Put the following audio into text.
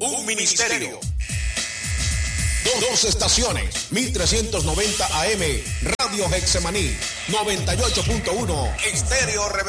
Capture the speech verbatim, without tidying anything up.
un ministerio. Dos, dos estaciones, mil trescientos noventa A M, Radio Hexemaní, noventa y ocho punto uno, Estéreo Rebelde.